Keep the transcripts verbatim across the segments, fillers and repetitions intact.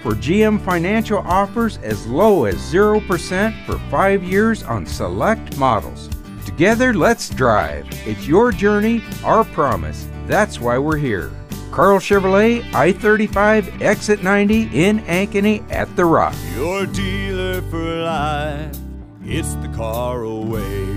where G M Financial offers as low as zero percent for five years on select models. Together, let's drive. It's your journey, our promise. That's why we're here. Carl Chevrolet, I thirty-five, Exit ninety in Ankeny at The Rock. Your dealer for life, it's the car away.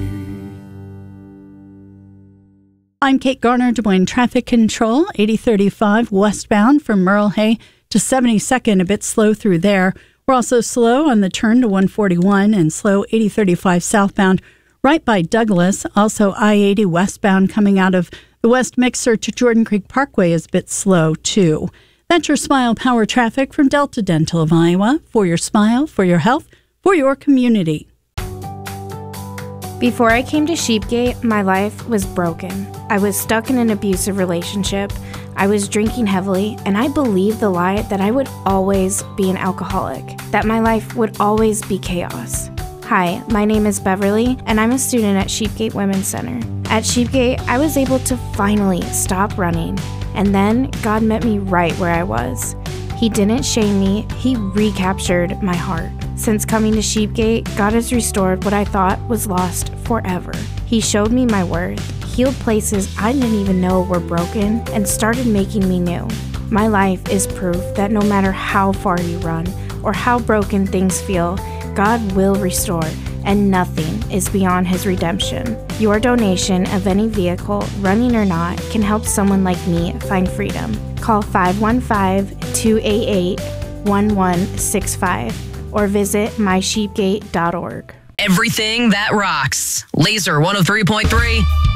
I'm Kate Garner, Des Moines Traffic Control, eighty thirty-five westbound from Merle Hay to seventy-second, a bit slow through there. We're also slow on the turn to one forty-one and slow eighty thirty-five southbound right by Douglas. Also I eighty westbound coming out of the West Mixer to Jordan Creek Parkway is a bit slow too. That's your Smile Power traffic from Delta Dental of Iowa. For your smile, for your health, for your community. Before I came to Sheepgate, my life was broken. I was stuck in an abusive relationship. I was drinking heavily, and I believed the lie that I would always be an alcoholic, that my life would always be chaos. Hi, my name is Beverly, and I'm a student at Sheepgate Women's Center. At Sheepgate, I was able to finally stop running, and then God met me right where I was. He didn't shame me, He recaptured my heart. Since coming to Sheepgate, God has restored what I thought was lost forever. He showed me my worth, healed places I didn't even know were broken, and started making me new. My life is proof that no matter how far you run or how broken things feel, God will restore, and nothing is beyond His redemption. Your donation of any vehicle, running or not, can help someone like me find freedom. Call five one five, two eight eight, one one six five or visit my sheepgate dot org. Everything that rocks. Laser one oh three point three.